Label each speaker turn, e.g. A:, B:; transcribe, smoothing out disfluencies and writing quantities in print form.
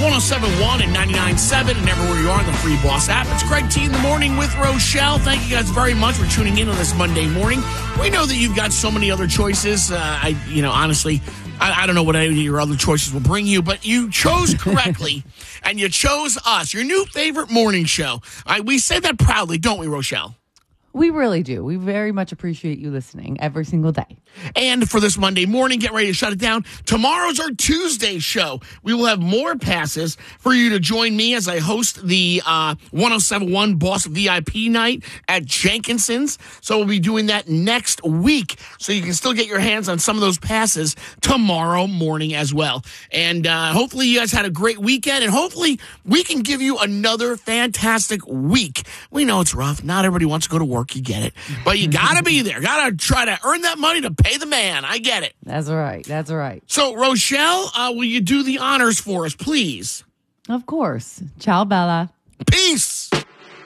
A: 107.1 and 99.7 and everywhere you are on the Free Boss app. It's Greg T in the morning with Rochelle. Thank you guys very much for tuning in on this Monday morning. We know that you've got so many other choices. Honestly, I don't know what any of your other choices will bring you, but you chose correctly, and you chose us, your new favorite morning show. We say that proudly, don't we, Rochelle?
B: We really do. We very much appreciate you listening every single day.
A: And for this Monday morning, get ready to shut it down. Tomorrow's our Tuesday show. We will have more passes for you to join me as I host the 1071 Boss VIP night at Jenkinson's. So we'll be doing that next week. So you can still get your hands on some of those passes tomorrow morning as well. And hopefully you guys had a great weekend. And hopefully we can give you another fantastic week. We know it's rough. Not everybody wants to go to work. You get it. But you got to be there. Got to try to earn that money to pay the man. I get it.
B: That's right. That's right.
A: So, Rochelle, will you do the honors for us, please?
B: Of course. Ciao, Bella.
A: Peace.